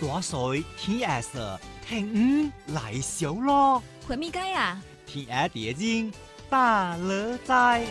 大水天下事，聽來小咯。 會咪解啊？ 天下地經大樂在。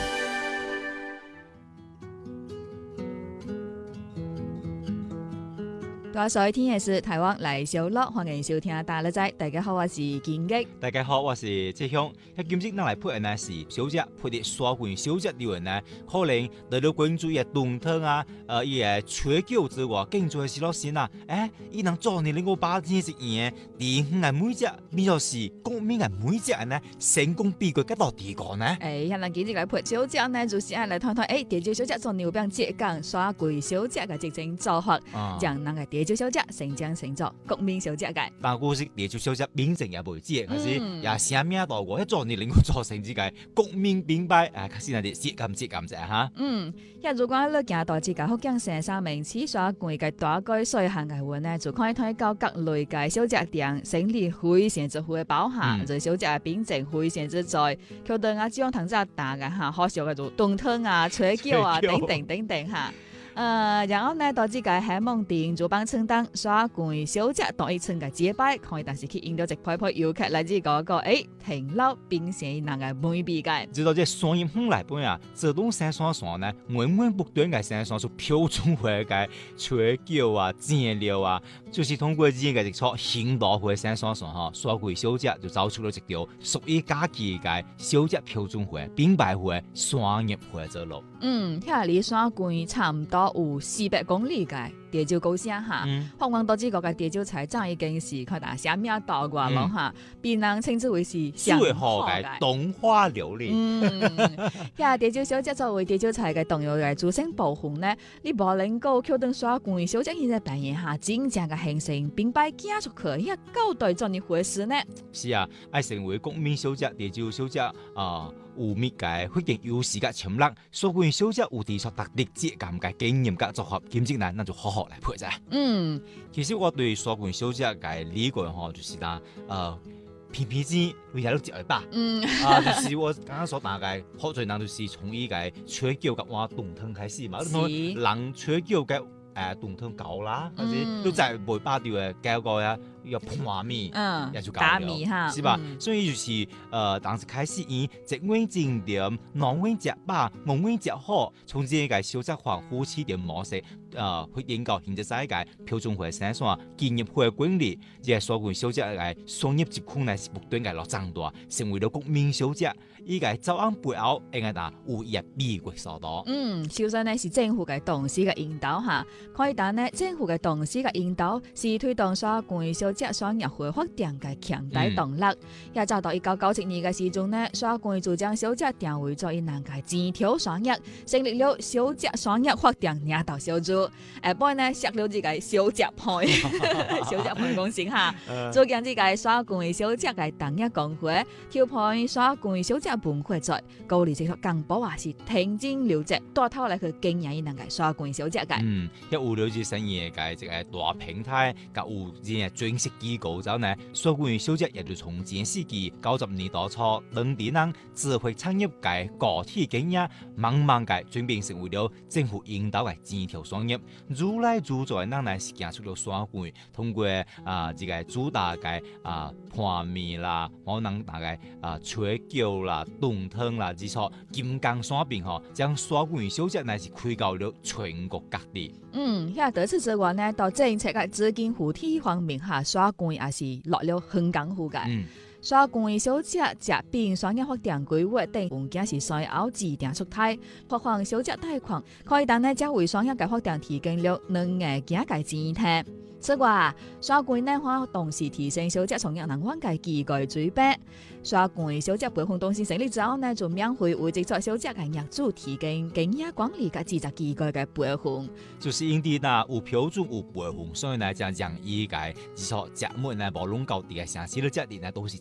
大水天嘅事，台灣來小樂，歡迎收聽大樂在。大家好，我是金吉。 大家好，我是志雄。今日咱來配嘅呢是小姐配啲沙棍小姐料人呢，可能得到關注嘅凍湯啊，伊嘅吹腳之外，更做嘅是老師啊，伊能做你個把天食嘢，地方嘅每隻，變作是國民嘅每隻人呢，成功秘訣幾多地個呢？ 現在今日嘅配小姐呢，就是愛來談談，地主小姐做牛餅節講沙棍小姐嘅即種做法，讓人嘅地主小姐成長成作國民小姐嘅。 但故事地主小姐名正也未知，可是也寫名到過，一做你能夠做成之個國民明白，確實係啲節感啫哈。 如果你行到這個福建省三明市沙棍嘅大概細項嘅話呢，就可以睇到各類嘅小姐店，生理非常之會包下，就小姐嘅品質非常之在，佢哋啊只用糖質打嘅嚇，好少嘅做凍湯啊、吹腳啊等等嚇。然後呢，到這個海夢店做幫稱當沙棍小姐當一稱嘅節擺，可以但是去引到一批批遊客來這個停留並且能夠美美嘅。 知道這商業風來本啊，自動生產呢，源不斷嘅生產出標準化嘅吹腳啊、醬料啊，就是通過這個一撮現代化生產哈，沙棍小姐就走出了一條屬於家己嘅小姐標準化、品牌化、商業化之路。 遐離沙棍差唔多有400公里嘅地州高聲嚇，香港多支個嘅地州菜早已經是佢哋寫名到過咯嚇，被人稱之為是最好嘅東華琉璃。 遐地州小姐作為地州菜嘅重要嘅組成部分呢，你無能夠靠當沙棍小姐現在扮演下真正嘅形象，並擺寄出去，遐夠對做呢回事呢？ 是啊，愛成為國民小姐、地州小姐有乜嘅福建有時嘅潛力，沙棍小姐有啲所特別節感嘅經驗嘅組合，今日呢，那就好好來配啫。其實我對沙棍小姐嘅理解吼，就是啦，偏偏之會有啲節吧，就是我剛剛所講嘅，好在人就是從依個吹腳嘅話凍湯開始嘛，人吹腳嘅凍湯搞啦，或者都就係袂把掉嘅搞個呀。要盤米，也就搞了，是吧？所以就是當時開始以一碗精點，兩碗食飽，五碗食好，從這個小食房夫妻店模式，去研究現在個標準化生產、經營化管理，這個沙棍小姐嘅商業集團呢是不斷嘅落長大，成為咗國民小姐。依個早安背後應該打有一秘訣所多。 首先呢是政府嘅董事嘅引導嚇，可以講呢政府嘅董事嘅引導是推動沙棍小姐商業化發展嘅強大動力。也找到1997年嘅時鐘呢，沙棍就將小姐定位作為人嘅指條商業，成立了小姐商業發展領導小組。不過呢，設了這個小姐派，小姐派公司嚇，組建這個沙棍小姐嘅同一工會，調配沙棍小姐文化在，鼓勵這個幹部啊是聽經留職，帶頭來去經營人嘅沙棍小姐嘅。 一有了解生意嘅這個大平台，甲有這專業機構之後呢，沙棍小姐也就從前世紀90年代初，當地人智慧產業嘅個體經驗，慢慢嘅轉變成為了政府引導嘅指條商業。如來主宰人呢是行出了沙棍，通過這個主打嘅盤米啦，可能大概吹腳啦、凍湯啦，之錯金剛山邊吼，將沙棍小姐呢是開到了全國各地。 遐除此之外呢，到政策嘅資金扶貼方面下，沙棍也是落了很功夫嘅。沙棍小姐疾病商業發展規劃等文件是隨後制定出台，發放小姐貸款，可以當呢將為商業嘅發展提供了兩個幾個前提。此外，沙棍呢可同時提升小姐從業人員嘅機構水平。沙棍小姐培訓中心成立之後呢，就免費為這座小姐嘅業主提供經驗管理嘅資質機構嘅培訓。 就是因啲呐有標準有培訓，所以呢將依個這座節目呢無攏到啲嘅城市咧，這啲呢都是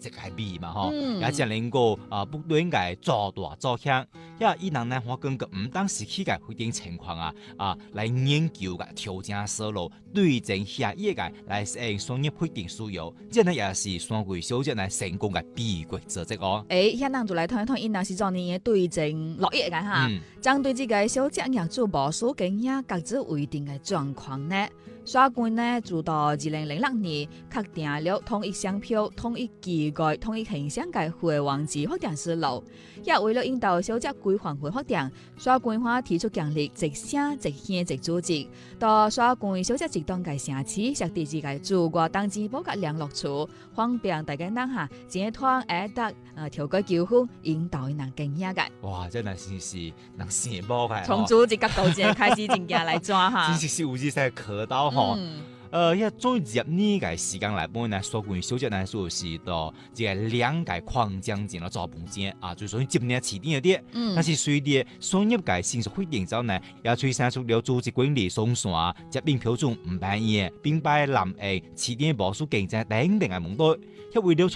即個美嘛吼，也只能夠不斷嘅做大做強，也伊人呢我感覺唔當時起嘅會定情況來研究嘅調整思路，對症下藥嘅來實現商業會定需要，這呢也是雙櫃小姐呢成功嘅秘訣之一哦。 遐人就來談一談，因若是做呢對症落藥嘅哈，針對這個小姐業主無數經驗各自為定嘅狀況呢，沙官呢自到2006年確定了統一商標、統一機構、統一形象嘅會網址發展思路，也為了引導小姐規範會發展，沙官話提出強力直聲直獻直組織，到沙官小姐直當嘅城市設置自己駐外登記簿嘅聯絡處，方便大家人下剪斷挨得調解糾紛，引導人經驗嘅。 哇，真係是能寫波嘅。 從組織角度先開始真正來抓哈。 真是有啲使磕到吼。一最入呢個時間來講呢，所關小姐呢就是到這個兩個框架前來做盤整就屬於接呢起點啲。但是隨着商業界成熟發展之後呢，也催生出了組織管理鬆散、接並標準唔單一、並擺藍起點無數競爭等等嘅問題。為了